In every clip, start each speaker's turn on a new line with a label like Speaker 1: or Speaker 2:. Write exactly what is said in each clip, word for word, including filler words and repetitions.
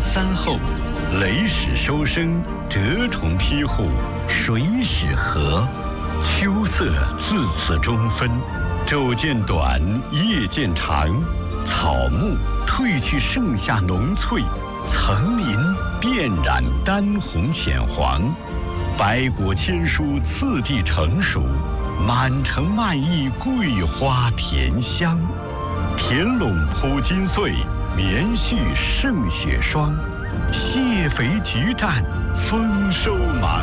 Speaker 1: 三候，雷始收声，蛰虫披户，水始涸。秋色自此中分，昼渐短，夜渐长。草木褪去盛夏浓翠，层林遍染丹红浅黄。百果千蔬次第成熟，满城漫溢桂花甜香。田垄铺金穗，棉絮胜雪霜。蟹肥菊绽，丰收忙。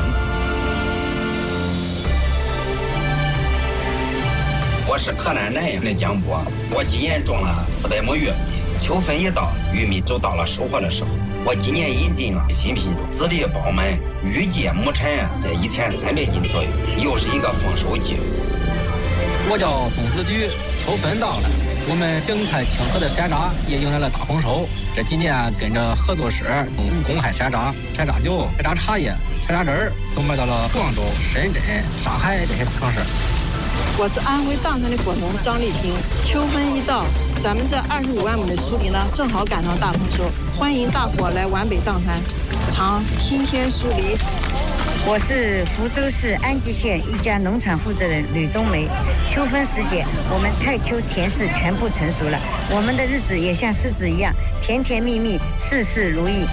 Speaker 2: 我是河南南阳的江波，我今年种了四百亩玉米，秋分一到，玉米就到了收获的时候。我今年引进了新品种，籽粒饱满，预计亩产在一千三百斤左右，又是一个丰收季。
Speaker 3: 我叫宋子菊，秋分到了，我们景泰清河的山楂也迎来了大丰收。这几年跟着合作社公开山楂、山楂酒、山楂茶叶、山楂汁儿都卖到了广州、深圳、上海这些大城市。
Speaker 4: 我是安徽砀山的果农张丽萍。秋分一到，咱们这二十五万亩的锄梨呢，正好赶上大丰收，欢迎大伙来皖北砀山尝新鲜锄梨。
Speaker 5: 我是福州市安吉县一家农场负责人吕冬梅。秋分时节，我们太丘田柿全部成熟了，我们的日子也像柿子一样甜甜蜜蜜，事事如意。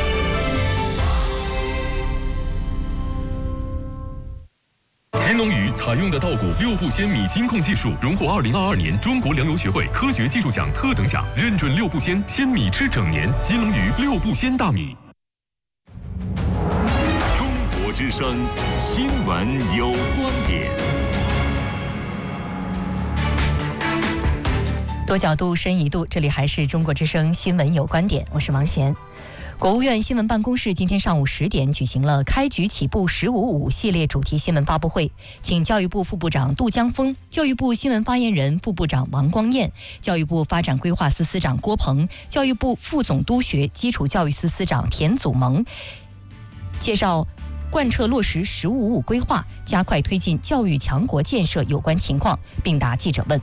Speaker 6: 金龙鱼采用的稻谷六步鲜米金控技术，荣获二零二二年中国粮油学会科学技术奖特等奖，认准六步鲜鲜米吃整年。金龙鱼六步鲜大米。
Speaker 7: 中国之声新闻有观点，
Speaker 8: 多角度深一度，这里还是中国之声新闻有观点，我是王贤。国务院新闻办公室今天上午十点举行了开局起步十五五系列主题新闻发布会，请教育部副部长杜江峰、教育部新闻发言人副部长王光彦、教育部发展规划司司长郭鹏、教育部副总督学基础教育司司长田祖萌介绍贯彻落实十五五规划，加快推进教育强国建设有关情况，并答记者问。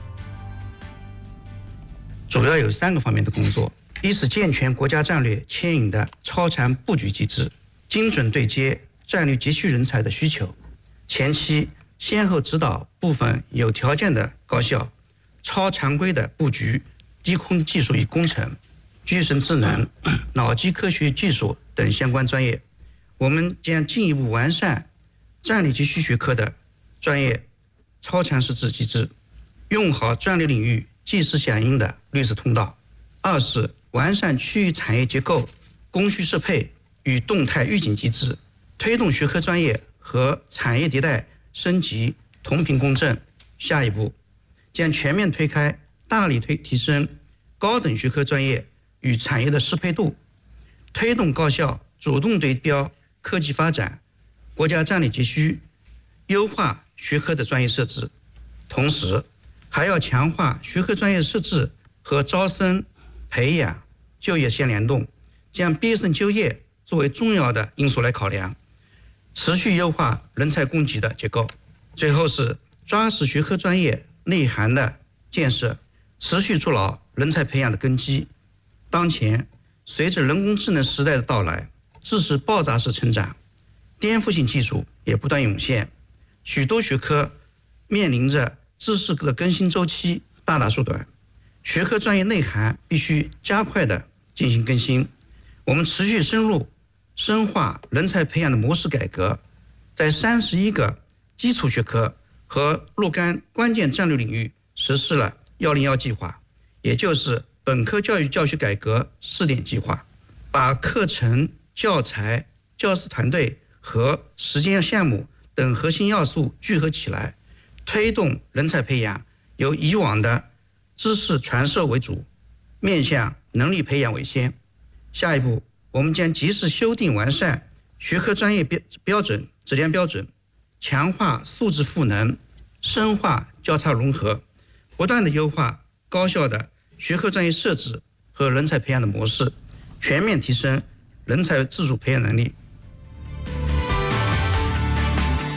Speaker 9: 主要有三个方面的工作。一是健全国家战略牵引的超常布局机制，精准对接战略急需人才的需求。前期先后指导部分有条件的高校超常规的布局低空技术与工程、具身智能、脑机科学技术等相关专业。我们将进一步完善战略急需学科的专业超常识字机制，用好战略领域即时响应的绿色通道。二是完善区域产业结构、供需适配与动态预警机制，推动学科专业和产业迭代升级同频共振。下一步将全面推开，大力推提升高等学科专业与产业的适配度，推动高校主动对标科技发展、国家战略急需，优化学科的专业设置。同时还要强化学科专业设置和招生、培养、就业相联动，将毕业生就业作为重要的因素来考量，持续优化人才供给的结构。最后是抓实学科专业内涵的建设，持续筑牢人才培养的根基。当前随着人工智能时代的到来，知识爆炸式成长，颠覆性技术也不断涌现，许多学科面临着知识的更新周期大大缩短，学科专业内涵必须加快的进行更新。我们持续深入深化人才培养的模式改革，在三十一个基础学科和若干关键战略领域实施了一零一计划，也就是本科教育教学改革试点计划，把课程、教材、教师团队和实践项目等核心要素聚合起来，推动人才培养由以往的知识传授为主，面向能力培养为先。下一步，我们将及时修订完善学科专业标标准、质量标准，强化素质赋能，深化交叉融合，不断的优化高校的学科专业设置和人才培养的模式，全面提升人才自主培养能力。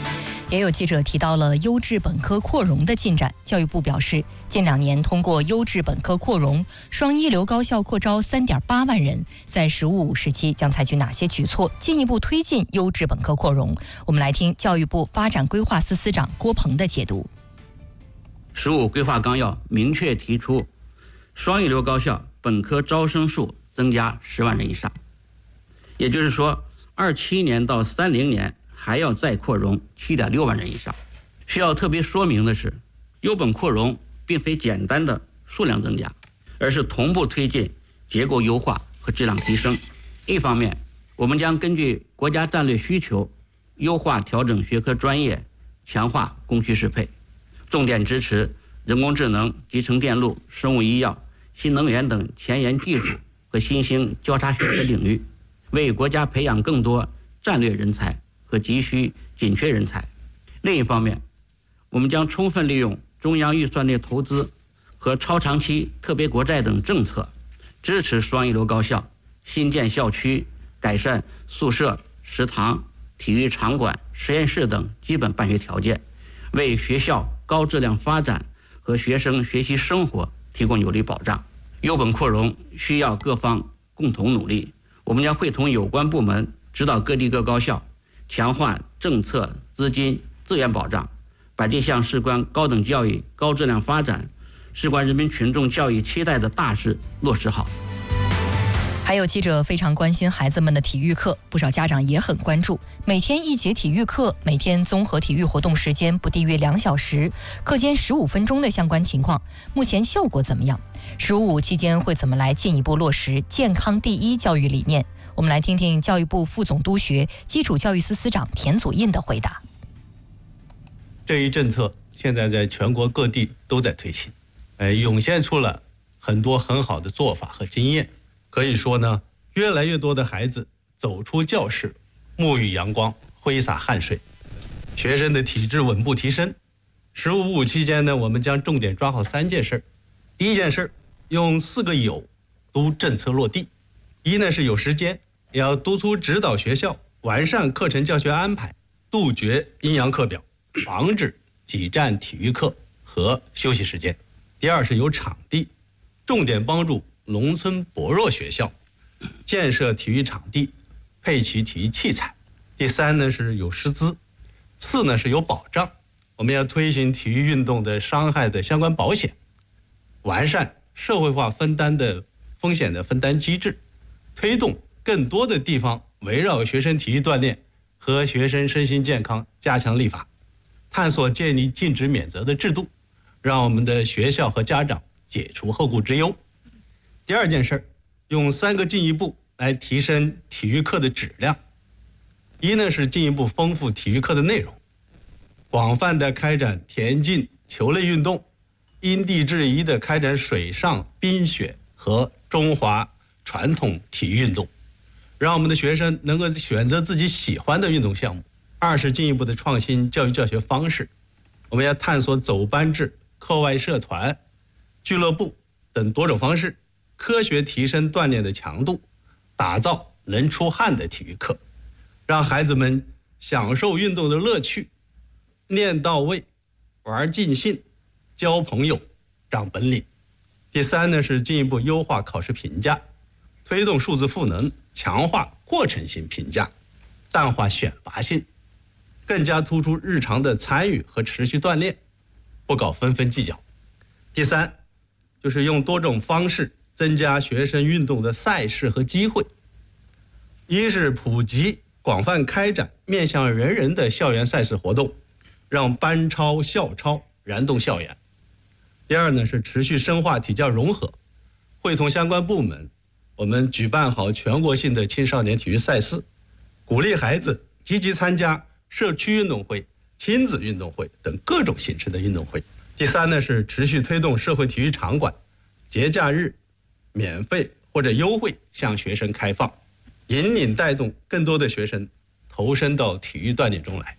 Speaker 8: 也有记者提到了优质本科扩容的进展。教育部表示，近两年通过优质本科扩容，双一流高校扩招 三点八万人。在“十五五”时期将采取哪些举措，进一步推进优质本科扩容？我们来听教育部发展规划司司长郭鹏的解读。
Speaker 10: 十五规划纲要明确提出，双一流高校本科招生数增加十万人以上，也就是说，二七年到三零年还要再扩容 七点六万人以上。需要特别说明的是，优本扩容并非简单的数量增加，而是同步推进结构优化和质量提升。一方面，我们将根据国家战略需求，优化调整学科专业，强化供需适配，重点支持人工智能、集成电路、生物医药、新能源等前沿技术和新兴交叉学科领域，为国家培养更多战略人才和急需紧缺人才。另一方面，我们将充分利用中央预算内投资和超长期特别国债等政策，支持双一流高校新建校区、改善宿舍、食堂、体育场馆、实验室等基本办学条件，为学校高质量发展和学生学习生活提供有力保障。优本扩容需要各方共同努力，我们将会同有关部门指导各地各高校，强化政策、资金、资源保障，把这项事关高等教育高质量发展、事关人民群众教育期待的大事落实好。
Speaker 8: 还有记者非常关心孩子们的体育课，不少家长也很关注。每天一节体育课，每天综合体育活动时间不低于两小时，课间十五分钟的相关情况，目前效果怎么样？十五五期间会怎么来进一步落实健康第一教育理念？我们来听听教育部副总督学基础教育司司长田祖印的回答。
Speaker 11: 这一政策现在在全国各地都在推行，呃，涌现出了很多很好的做法和经验。可以说呢，越来越多的孩子走出教室，沐浴阳光，挥洒汗水，学生的体质稳步提升。十五五期间呢，我们将重点抓好三件事。第一件事，用四个有督政策落地。一呢是有时间，要督促指导学校完善课程教学安排，杜绝阴阳课表，防止挤占体育课和休息时间。第二是有场地，重点帮助农村薄弱学校建设体育场地，配齐体育器材。第三呢是有师资。四呢是有保障，我们要推行体育运动的伤害的相关保险，完善社会化分担的风险的分担机制，推动更多的地方围绕学生体育锻炼和学生身心健康加强立法，探索建立禁止免责的制度，让我们的学校和家长解除后顾之忧。第二件事，用三个进一步来提升体育课的质量。一呢是进一步丰富体育课的内容，广泛的开展田径、球类运动，因地制宜的开展水上、冰雪和中华传统体育运动，让我们的学生能够选择自己喜欢的运动项目。二是进一步的创新教育教学方式，我们要探索走班制、课外社团、俱乐部等多种方式，科学提升锻炼的强度，打造能出汗的体育课，让孩子们享受运动的乐趣，练到位，玩尽兴，交朋友，长本领。第三呢是进一步优化考试评价，推动数字赋能，强化过程性评价，淡化选拔性，更加突出日常的参与和持续锻炼，不搞分分计较。第三就是用多种方式增加学生运动的赛事和机会。一是普及广泛开展面向人人的校园赛事活动，让班超校超燃动校园。第二呢是持续深化体教融合，会同相关部门，我们举办好全国性的青少年体育赛事，鼓励孩子积极参加社区运动会、亲子运动会等各种形式的运动会。第三呢是持续推动社会体育场馆节假日免费或者优惠向学生开放，引领带动更多的学生投身到体育锻炼中来。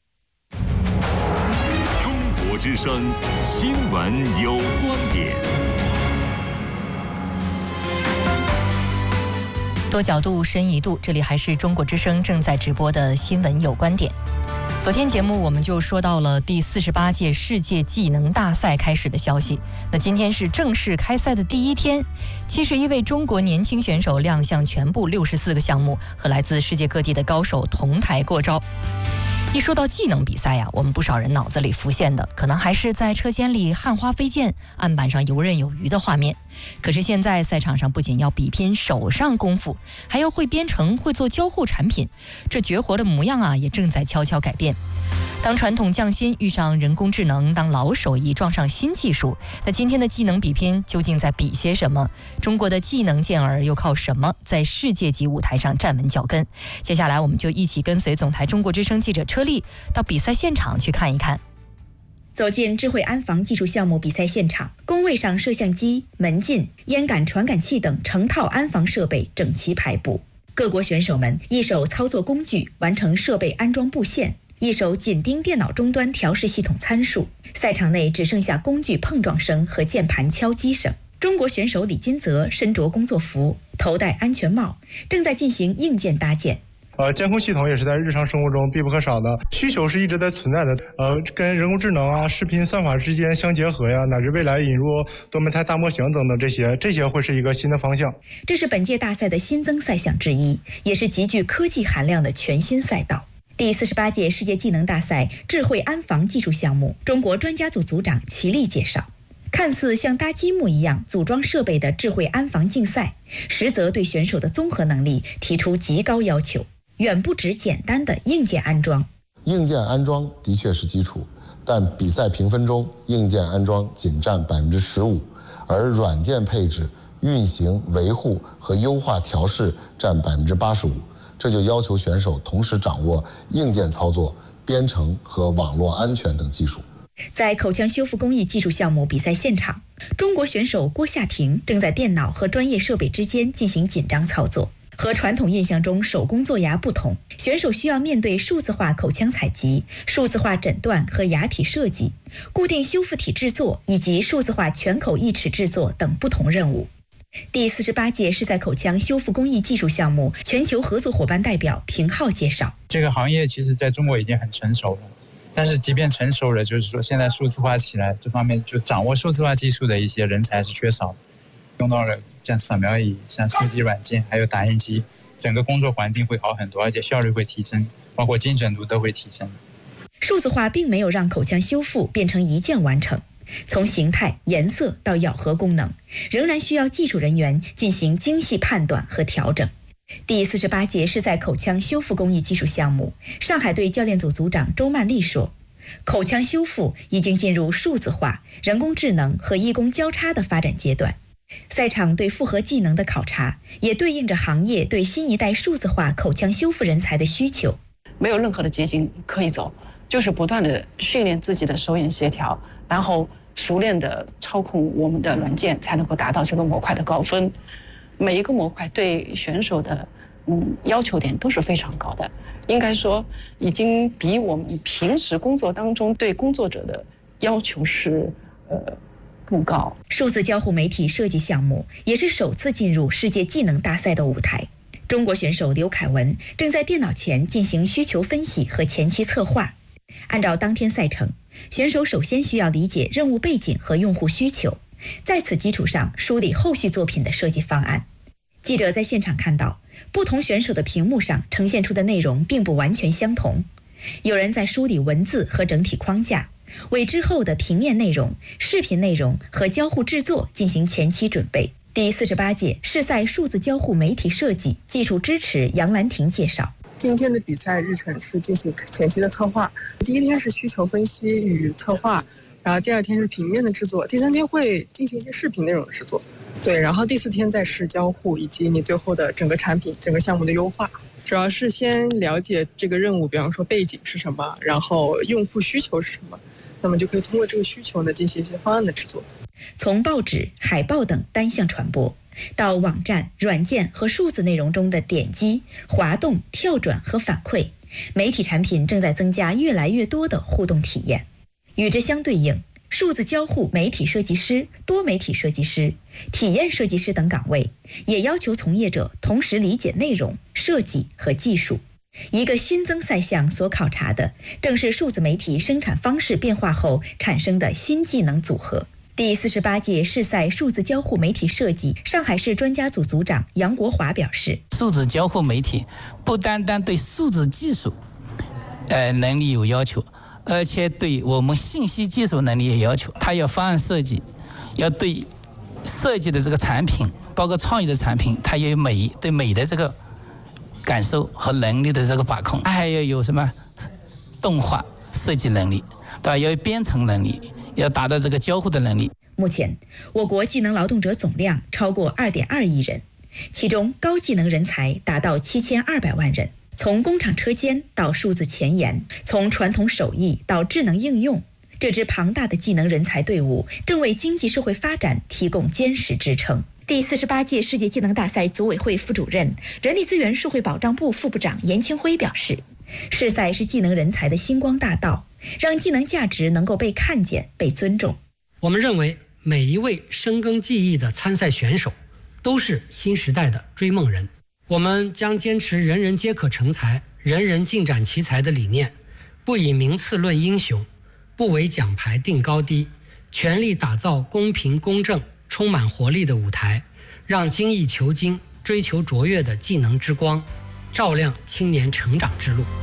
Speaker 7: 中国之声新闻有观点。
Speaker 8: 多角度深一度，这里还是中国之声正在直播的新闻有观点。昨天节目我们就说到了第四十八届世界技能大赛开始的消息。那今天是正式开赛的第一天，七十一位中国年轻选手亮相全部六十四个项目，和来自世界各地的高手同台过招。一说到技能比赛呀，我们不少人脑子里浮现的可能还是在车间里焊花飞溅、案板上游刃有余的画面。可是现在赛场上不仅要比拼手上功夫，还要会编程、会做交互产品，这绝活的模样啊，也正在悄悄改变。当传统匠心遇上人工智能，当老手艺撞上新技术，那今天的技能比拼究竟在比些什么？中国的技能健儿又靠什么在世界级舞台上站稳脚跟？接下来我们就一起跟随总台中国之声记者车丽到比赛现场去看一看。
Speaker 12: 走进智慧安防技术项目比赛现场，工位上摄像机、门禁、烟感传感器等成套安防设备整齐排布，各国选手们一手操作工具完成设备安装布线，一手紧盯电脑终端调试系统参数。赛场内只剩下工具碰撞声和键盘敲击声。中国选手李金泽身着工作服，头戴安全帽，正在进行硬件搭建。
Speaker 13: 呃，监控系统也是在日常生活中必不可少的，需求是一直在存在的。呃，跟人工智能啊、视频算法之间相结合呀，乃至未来引入多模态大模型等等，这些这些会是一个新的方向。
Speaker 12: 这是本届大赛的新增赛项之一，也是极具科技含量的全新赛道。第四十八届世界技能大赛智慧安防技术项目，中国专家组组长齐力介绍，看似像搭积木一样组装设备的智慧安防竞赛，实则对选手的综合能力提出极高要求。远不止简单的硬件安装。
Speaker 14: 硬件安装的确是基础，但比赛评分中硬件安装仅占百分之十五，而软件配置、运行、维护和优化调试占百分之八十五。这就要求选手同时掌握硬件操作、编程和网络安全等技术。
Speaker 12: 在口腔修复工艺技术项目比赛现场，中国选手郭夏婷正在电脑和专业设备之间进行紧张操作。和传统印象中手工做牙不同，选手需要面对数字化口腔采集、数字化诊断和牙体设计、固定修复体制作以及数字化全口义齿制作等不同任务。第四十八届是在口腔修复工艺技术项目全球合作伙伴代表平浩介绍，
Speaker 15: 这个行业其实在中国已经很成熟了，但是即便成熟了，就是说现在数字化起来这方面就掌握数字化技术的一些人才是缺少的，用到了像扫描仪、像数据软件还有打印机，整个工作环境会好很多，而且效率会提升，包括精准度都会提升。
Speaker 12: 数字化并没有让口腔修复变成一键完成，从形态、颜色到咬合功能，仍然需要技术人员进行精细判断和调整。第四十八届是在口腔修复工艺技术项目，上海队教练组组长周曼丽说，口腔修复已经进入数字化、人工智能和医工交叉的发展阶段。赛场对复合技能的考察，也对应着行业对新一代数字化口腔修复人才的需求。
Speaker 16: 没有任何的捷径可以走，就是不断的训练自己的手眼协调，然后熟练的操控我们的软件，才能够达到这个模块的高分。每一个模块对选手的嗯要求点都是非常高的，应该说已经比我们平时工作当中对工作者的要求是呃更高。
Speaker 12: 数字交互媒体设计项目也是首次进入世界技能大赛的舞台。中国选手刘凯文正在电脑前进行需求分析和前期策划。按照当天赛程，选手首先需要理解任务背景和用户需求，在此基础上梳理后续作品的设计方案。记者在现场看到，不同选手的屏幕上呈现出的内容并不完全相同，有人在梳理文字和整体框架，为之后的平面内容、视频内容和交互制作进行前期准备。第四十八届世赛数字交互媒体设计技术支持杨兰婷介绍，
Speaker 17: 今天的比赛日程是进行前期的策划，第一天是需求分析与策划，然后第二天是平面的制作，第三天会进行一些视频内容的制作，对，然后第四天再是交互以及你最后的整个产品、整个项目的优化。主要是先了解这个任务，比方说背景是什么，然后用户需求是什么，那么就可以通过这个需求呢进行一些方案的制作。
Speaker 12: 从报纸、海报等单向传播，到网站、软件和数字内容中的点击、滑动、跳转和反馈，媒体产品正在增加越来越多的互动体验。与之相对应， 数字交互媒体设计师、多媒体设计师、体验设计师等岗位，也要求从业者同时理解内容、设计和技术。一个新增赛项所考察的，正是数字媒体生产方式变化后产生的新技能组合。第四十八届市赛数字交互媒体设计上海市专家组组长杨国华表示，
Speaker 18: 数字交互媒体不单单对数字技术呃能力有要求，而且对我们信息技术能力也要求。它要方案设计，要对设计的这个产品，包括创意的产品，它也有美对美的这个感受和能力的这个把控。它还要有什么动画设计能力，对吧？要有编程能力，要达到这个交互的能力。
Speaker 12: 目前，我国技能劳动者总量超过二点二亿人，其中高技能人才达到七千二百万人。从工厂车间到数字前沿，从传统手艺到智能应用，这支庞大的技能人才队伍正为经济社会发展提供坚实支撑。第四十八届世界技能大赛组委会副主任、人力资源社会保障部副部长严清辉表示，世赛是技能人才的星光大道，让技能价值能够被看见、被尊重。
Speaker 19: 我们认为，每一位深耕技艺的参赛选手都是新时代的追梦人。我们将坚持人人皆可成才、人人尽展奇才的理念，不以名次论英雄，不为奖牌定高低，全力打造公平公正、充满活力的舞台，让精益求精、追求卓越的技能之光，照亮青年成长之路。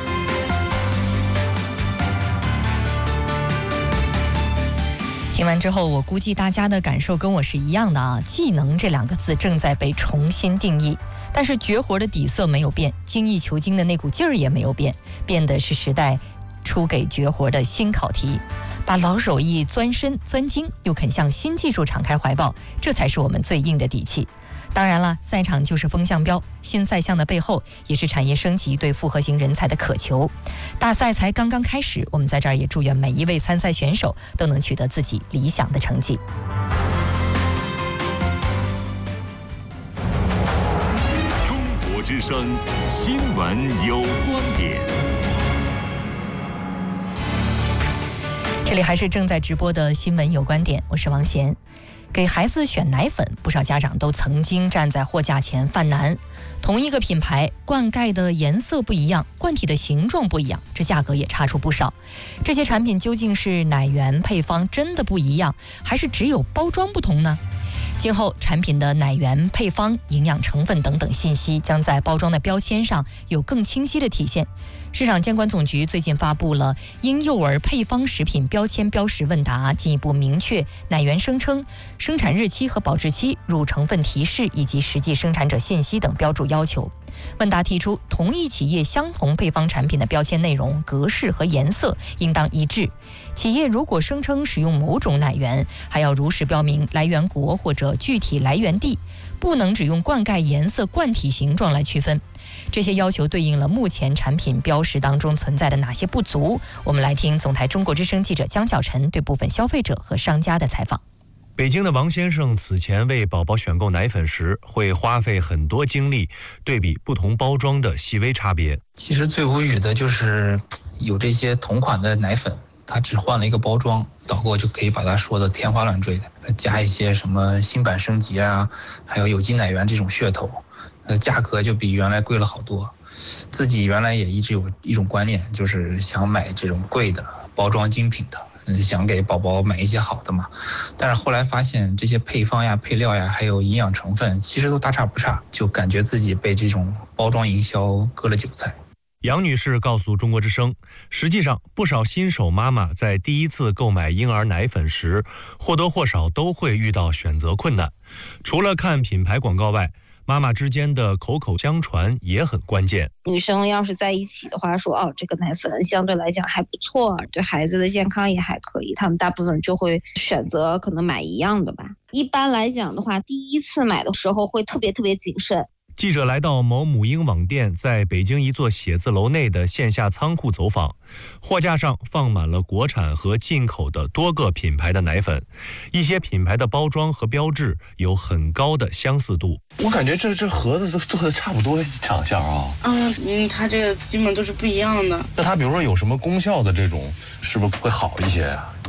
Speaker 8: 听完之后，我估计大家的感受跟我是一样的啊。技能这两个字正在被重新定义，但是绝活的底色没有变，精益求精的那股劲儿也没有变，变的是时代出给绝活的新考题。把老手艺钻深钻精，又肯向新技术敞开怀抱，这才是我们最硬的底气。当然了，赛场就是风向标，新赛项的背后也是产业升级对复合型人才的渴求。大赛才刚刚开始，我们在这儿也祝愿每一位参赛选手都能取得自己理想的成绩。
Speaker 7: 中国之声新闻有观点。
Speaker 8: 这里还是正在直播的新闻有观点，我是王贤。给孩子选奶粉，不少家长都曾经站在货架前犯难。同一个品牌，灌溉的颜色不一样，罐体的形状不一样，这价格也差出不少。这些产品究竟是奶源配方真的不一样，还是只有包装不同呢？今后产品的奶源配方、营养成分等等信息将在包装的标签上有更清晰的体现。市场监管总局最近发布了婴幼儿配方食品标签标识问答，进一步明确奶源声称、生产日期和保质期、乳成分提示以及实际生产者信息等标注要求。问答提出，同一企业相同配方产品的标签内容、格式和颜色应当一致。企业如果声称使用某种奶源，还要如实标明来源国或者具体来源地，不能只用灌溉颜色、罐体形状来区分。这些要求对应了目前产品标识当中存在的哪些不足？我们来听总台中国之声记者江小晨对部分消费者和商家的采访。
Speaker 20: 北京的王先生此前为宝宝选购奶粉时，会花费很多精力对比不同包装的细微差别。
Speaker 21: 其实最无语的就是有这些同款的奶粉，它只换了一个包装，导购就可以把它说的天花乱坠的，加一些什么新版升级啊，还有有机奶源这种噱头，呃，价格就比原来贵了好多。自己原来也一直有一种观念，就是想买这种贵的包装精品的。想给宝宝买一些好的嘛，但是后来发现这些配方呀、配料呀，还有营养成分，其实都大差不差，就感觉自己被这种包装营销割了韭菜。
Speaker 20: 杨女士告诉中国之声，实际上不少新手妈妈在第一次购买婴儿奶粉时，或多或少都会遇到选择困难。除了看品牌广告外，妈妈之间的口口相传也很关键。
Speaker 22: 女生要是在一起的话，说哦，这个奶粉相对来讲还不错，对孩子的健康也还可以，他们大部分就会选择可能买一样的吧。一般来讲的话，第一次买的时候会特别特别谨慎。
Speaker 20: 记者来到某母婴网店在北京一座写字楼内的线下仓库走访，货架上放满了国产和进口的多个品牌的奶粉，一些品牌的包装和标志有很高的相似度。
Speaker 23: 我感觉这这盒子都做的差不多长相啊。
Speaker 24: 嗯，嗯，它这个基本都是不一样的。
Speaker 23: 那它比如说有什么功效的这种，是不是会好一些啊？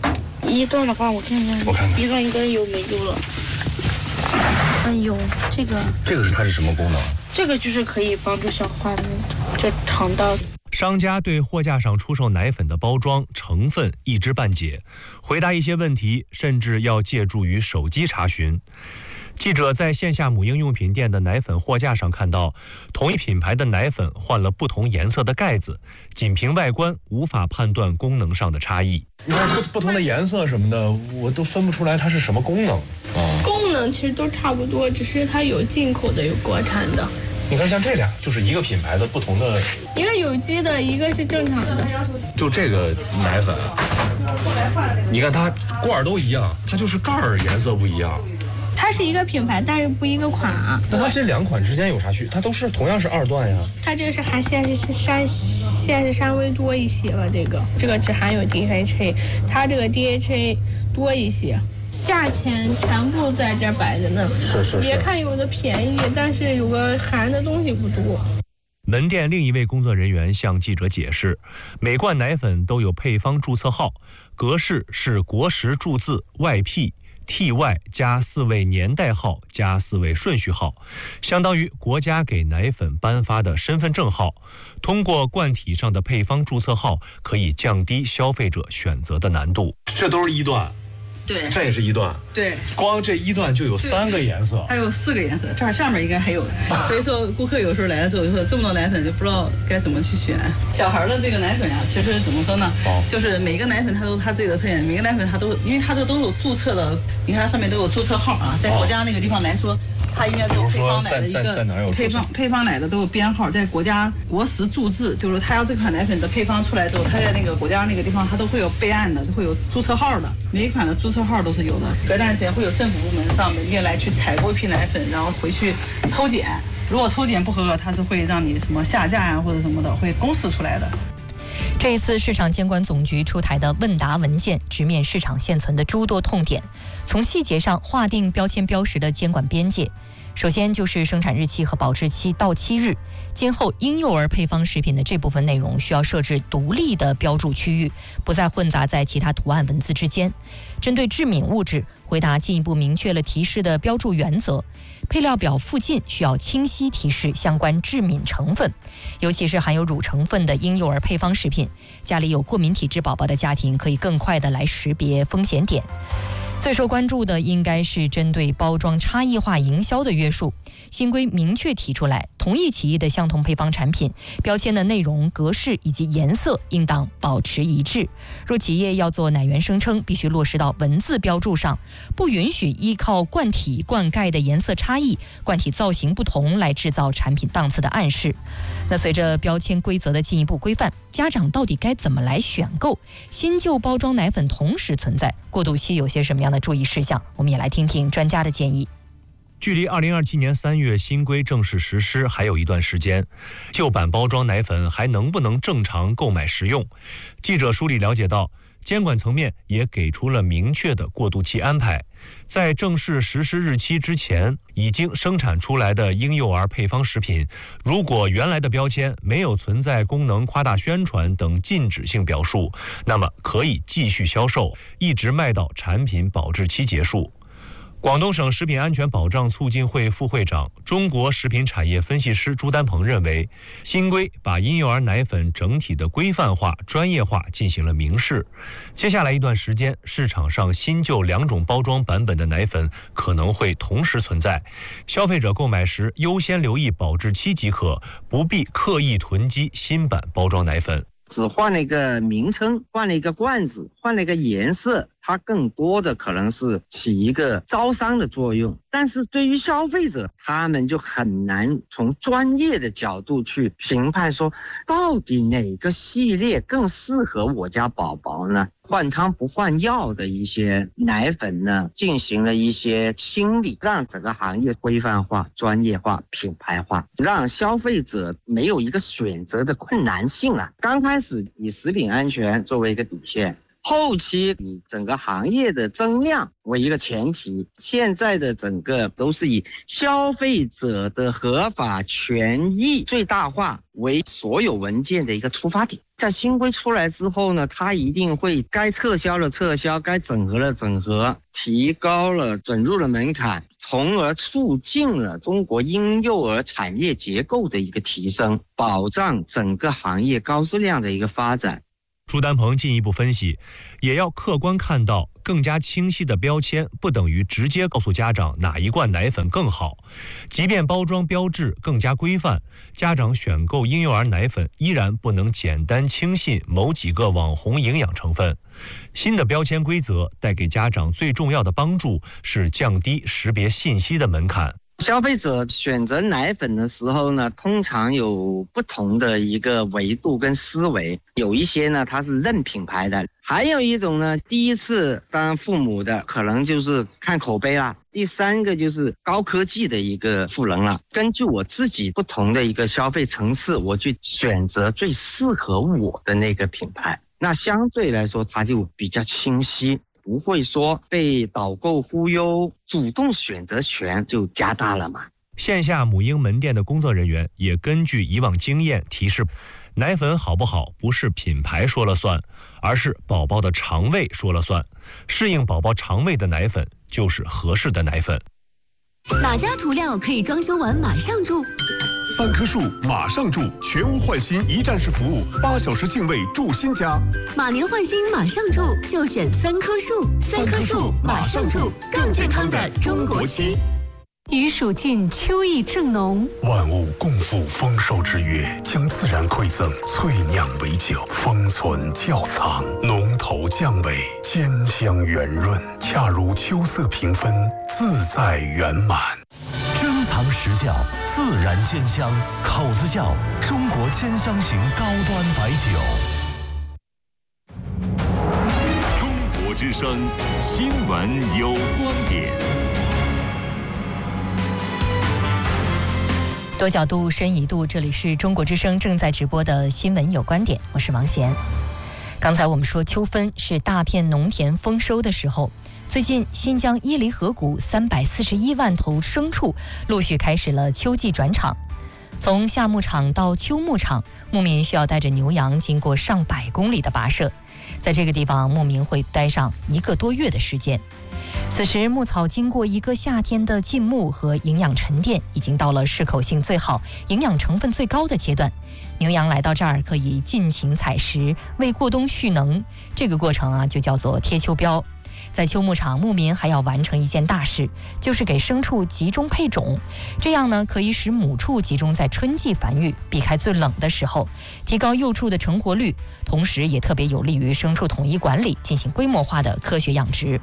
Speaker 1: 一段的话，我看看，
Speaker 23: 我看看，
Speaker 1: 一段应该有没有了？哎呦，这个
Speaker 23: 这个是它是什么功能？
Speaker 1: 这个就是可以帮助消化的那种，就肠道。
Speaker 20: 商家对货架上出售奶粉的包装成分一知半解，回答一些问题甚至要借助于手机查询。记者在线下母婴用品店的奶粉货架上看到，同一品牌的奶粉换了不同颜色的盖子，仅凭外观无法判断功能上的差异。
Speaker 23: 你看不不同的颜色什么的，我都分不出来它是什么功能啊。
Speaker 2: 功能其实都差不多，只是它有进口的，有国产的。
Speaker 23: 你看像这俩就是一个品牌的不同的，
Speaker 2: 一个有机的，一个是正常的。
Speaker 23: 就这个奶粉，你看它罐都一样，它就是盖儿颜色不一样。
Speaker 2: 它是一个品牌，但是不一个款啊。
Speaker 23: 那它这两款之间有啥区？它都是同样是二段呀。
Speaker 2: 它这个是含膳食膳膳食纤维多一些吧？这个这个只含有 D H A， 它这个 D H A 多一些。价钱全部在这摆着呢。
Speaker 23: 是是是。
Speaker 2: 别看有的便宜，但是有个含的东西不多。
Speaker 20: 门店另一位工作人员向记者解释，每罐奶粉都有配方注册号，格式是国时注字外 P。T Y 加四位年代号加四位顺序号，相当于国家给奶粉颁发的身份证号。通过罐体上的配方注册号，可以降低消费者选择的难度。
Speaker 23: 这都是一段，
Speaker 3: 对，
Speaker 23: 这也是一段，
Speaker 3: 对，
Speaker 23: 光这一段就有三个颜色，
Speaker 3: 还有四个颜色，这儿下面应该还有。所以说，顾客有时候来了之后，就说这么多奶粉就不知道该怎么去选。小孩的这个奶粉呀、啊，其实怎么说呢？哦，就是每个奶粉它都有它自己的特点，每个奶粉它都，因为它这都有注册的，你看它上面都有注册号啊，在国家那个地方来说。它应该都有配方奶的一个配方配方奶的都有编号，在国家国时注字，就是它要这款奶粉的配方出来之后，它在那个国家那个地方它都会有备案的，都会有注册号的，每一款的注册号都是有的。隔段时间会有政府部门上门店来去采购一批奶粉，然后回去抽检，如果抽检不合格，它是会让你什么下架呀、啊、或者什么的，会公示出来的。
Speaker 8: 这一次市场监管总局出台的问答文件直面市场现存的诸多痛点，从细节上划定标签标识的监管边界。首先就是生产日期和保质期到期日，今后婴幼儿配方食品的这部分内容需要设置独立的标注区域，不再混杂在其他图案文字之间。针对致敏物质，回答进一步明确了提示的标注原则，配料表附近需要清晰提示相关致敏成分，尤其是含有乳成分的婴幼儿配方食品，家里有过敏体质宝宝的家庭可以更快地来识别风险点。最受关注的应该是针对包装差异化营销的约束。新规明确提出来，同一企业的相同配方产品，标签的内容、格式以及颜色应当保持一致。若企业要做奶源声称，必须落实到文字标注上，不允许依靠罐体、罐盖的颜色差异、罐体造型不同来制造产品档次的暗示。那随着标签规则的进一步规范，家长到底该怎么来选购？新旧包装奶粉同时存在，过渡期有些什么样的注意事项？我们也来听听专家的建议。
Speaker 20: 距离二零二七年三月新规正式实施还有一段时间，旧版包装奶粉还能不能正常购买食用？记者梳理了解到，监管层面也给出了明确的过渡期安排。在正式实施日期之前，已经生产出来的婴幼儿配方食品，如果原来的标签没有存在功能夸大宣传等禁止性表述，那么可以继续销售，一直卖到产品保质期结束。广东省食品安全保障促进会副会长、中国食品产业分析师朱丹鹏认为，新规把婴幼儿奶粉整体的规范化、专业化进行了明示。接下来一段时间，市场上新旧两种包装版本的奶粉可能会同时存在，消费者购买时优先留意保质期即可，不必刻意囤积新版包装奶粉。
Speaker 24: 只换了一个名称，换了一个罐子，换了一个颜色，它更多的可能是起一个招商的作用。但是对于消费者，他们就很难从专业的角度去评判说，到底哪个系列更适合我家宝宝呢？换汤不换药的一些奶粉呢，进行了一些清理，让整个行业规范化、专业化、品牌化，让消费者没有一个选择的困难性啊。刚开始以食品安全作为一个底线， 后期以整个行业的增量为一个前提，现在的整个都是以消费者的合法权益最大化为所有文件的一个出发点。在新规出来之后呢，它一定会该撤销的撤销，该整合的整合，提高了准入的门槛，从而促进了中国婴幼儿产业结构的一个提升，保障整个行业高质量的一个发展。
Speaker 20: 朱丹鹏进一步分析，也要客观看到，更加清晰的标签不等于直接告诉家长哪一罐奶粉更好。即便包装标志更加规范，家长选购婴幼儿奶粉依然不能简单轻信某几个网红营养成分。新的标签规则带给家长最重要的帮助是降低识别信息的门槛。
Speaker 24: 消费者选择奶粉的时候呢，通常有不同的一个维度跟思维，有一些呢它是认品牌的，还有一种呢第一次当父母的可能就是看口碑啦，第三个就是高科技的一个赋能了。根据我自己不同的一个消费层次，我去选择最适合我的那个品牌，那相对来说它就比较清晰，不会说被导购忽悠，主动选择权就加大了嘛。
Speaker 20: 线下母婴门店的工作人员也根据以往经验提示，奶粉好不好不是品牌说了算，而是宝宝的肠胃说了算。适应宝宝肠胃的奶粉就是合适的奶粉。
Speaker 4: 哪家涂料可以装修完马上住？
Speaker 5: 三棵树马上住，全屋换新一站式服务，八小时净位住新家。
Speaker 4: 马年换新马上住，就选三棵树。三棵树马上住，更健康的中国区。
Speaker 6: 余暑尽，秋意正浓。
Speaker 5: 万物共赴丰收之月，将自然馈赠萃酿为酒，封存窖藏，浓头降尾，坚香圆润，恰如秋色平分，自在圆满。
Speaker 9: 珍藏实窖，自然鲜香，口子窖，中国鲜香型高端白酒。
Speaker 7: 中国之声新闻有观点。
Speaker 8: 多角度，深一度，这里是中国之声正在直播的新闻有观点，我是王贤。刚才我们说秋分是大片农田丰收的时候，最近新疆伊犁河谷三百四十一万头牲畜陆续开始了秋季转场。从夏牧场到秋牧场，牧民需要带着牛羊经过上百公里的跋涉，在这个地方牧民会待上一个多月的时间。此时牧草经过一个夏天的浸牧和营养沉淀，已经到了适口性最好、营养成分最高的阶段。牛羊来到这儿可以尽情采食，为过冬蓄能。这个过程啊，就叫做贴秋膘。在秋牧场，牧民还要完成一件大事，就是给牲畜集中配种。这样呢，可以使母畜集中在春季繁育，避开最冷的时候，提高幼畜的成活率，同时也特别有利于牲畜统一管理，进行规模化的科学养殖。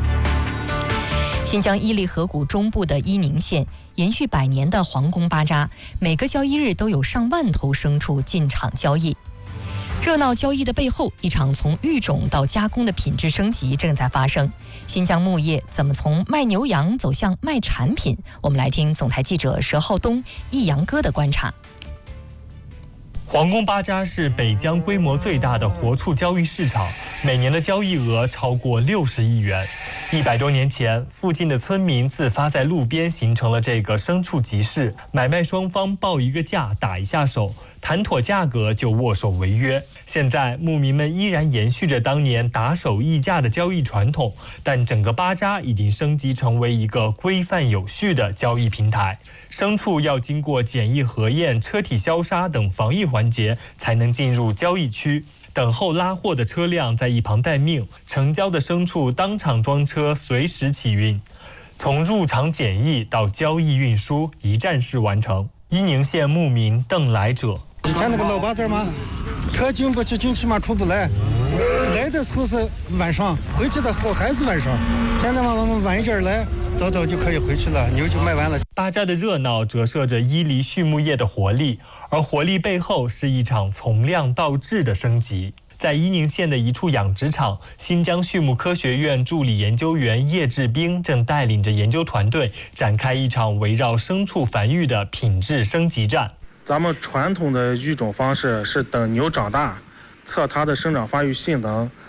Speaker 8: 新疆伊犁河谷中部的伊宁县延续百年的皇宫巴扎，每个交易日都有上万头牲畜进场交易。热闹交易的背后，一场从育种到加工的品质升级正在发生。新疆牧业怎么从卖牛羊走向卖产品？我们来听总台记者佘浩东、易阳哥的观察。
Speaker 25: 皇宫巴扎是北疆规模最大的活畜交易市场，每年的交易额超过六十亿元。一百多年前，附近的村民自发在路边形成了这个牲畜集市，买卖双方报一个价，打一下手，谈妥价格就握手为约。现在牧民们依然延续着当年打手议价的交易传统，但整个巴扎已经升级成为一个规范有序的交易平台。牲畜要经过检疫核验、车体消杀等防疫环节才能进入交易区。等候拉货的车辆在一旁待命，成交的牲畜当场装车，随时起运。从入场检疫到交易运输，一站式完成。伊宁县牧民邓来者：
Speaker 26: 以前那个老八字嘛，车进不去，进去嘛出不来。来的时候是晚上，回去的时候还是晚上。现在嘛，我们晚一点来，早早就可以回去了，牛就卖完了。
Speaker 25: 巴扎的热闹折射着伊犁畜牧业的活力，而活力背后是一场从量到质的升级。在伊宁县的一处养殖场，新疆畜牧科学院助理研究员叶志兵正带领着研究团队展开一场围绕牲畜繁育的品质升级战。
Speaker 27: 咱们传统的育种方式是等牛长大，测它的生长发育性能，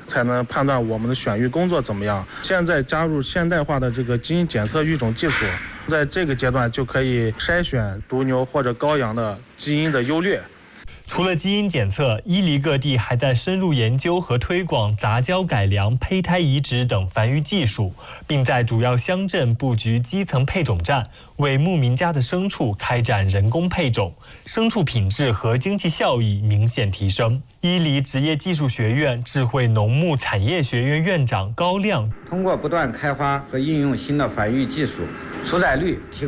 Speaker 10: 才能判断我们的选育工作怎么样。现在加入现代化的这个基因检测育种技术，在这个阶段就可以筛选犊牛或者羔羊的基因的优劣。
Speaker 25: 除了基因检测，伊犁各地还在深入研究和推广杂交改良、胚胎移植等繁育技术，并在主要乡镇布局基层配种站，为牧民家的牲畜开展人工配种，牲畜品质和经济效益明显提升。伊犁职业技术学院智慧农牧产业学院院长高亮
Speaker 11: 通过不断开发和应用新的繁育技术，出崽率提